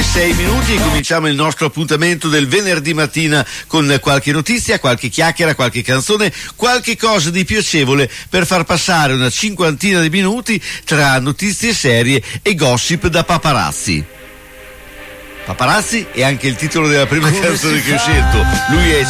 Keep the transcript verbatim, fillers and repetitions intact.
sei minuti e cominciamo il nostro appuntamento del venerdì mattina con qualche notizia, qualche chiacchiera, qualche canzone, qualche cosa di piacevole per far passare una cinquantina di minuti tra notizie serie e gossip da paparazzi. Paparazzi è anche il titolo della prima canzone che ho scelto. Lui è